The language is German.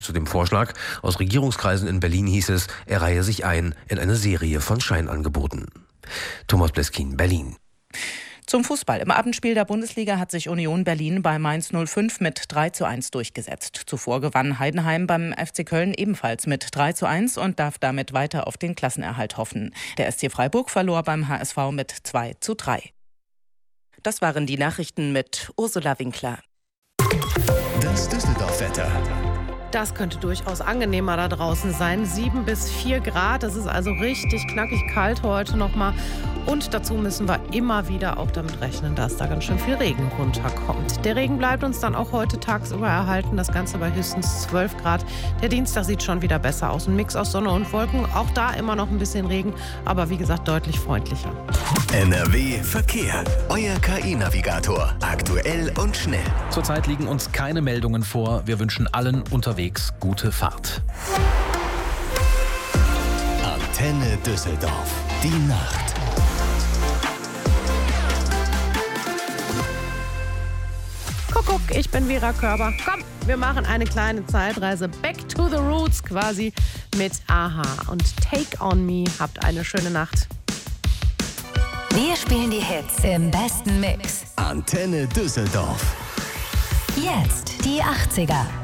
Zu dem Vorschlag aus Regierungskreisen in Berlin hieß es, er reihe sich ein in eine Serie von Scheinangeboten. Thomas Bleskin, Berlin. Zum Fußball. Im Abendspiel der Bundesliga hat sich Union Berlin bei Mainz 05 mit 3:1 durchgesetzt. Zuvor gewann Heidenheim beim FC Köln ebenfalls mit 3:1 und darf damit weiter auf den Klassenerhalt hoffen. Der SC Freiburg verlor beim HSV mit 2:3. Das waren die Nachrichten mit Ursula Winkler. Das Düsseldorf-Wetter. Das könnte durchaus angenehmer da draußen sein. 7 bis 4 Grad, das ist also richtig knackig kalt heute nochmal. Und dazu müssen wir immer wieder auch damit rechnen, dass da ganz schön viel Regen runterkommt. Der Regen bleibt uns dann auch heute tagsüber erhalten, das Ganze bei höchstens 12 Grad. Der Dienstag sieht schon wieder besser aus. Ein Mix aus Sonne und Wolken, auch da immer noch ein bisschen Regen, aber wie gesagt deutlich freundlicher. NRW Verkehr, euer KI-Navigator, aktuell und schnell. Zurzeit liegen uns keine Meldungen vor. Wir wünschen allen unterwegs gute Fahrt. Antenne Düsseldorf, die Nacht. Kuckuck, ich bin Vera Körber. Komm, wir machen eine kleine Zeitreise back to the roots quasi mit a-ha und Take on Me. Habt eine schöne Nacht. Wir spielen die Hits im besten Mix. Antenne Düsseldorf. Jetzt die 80er.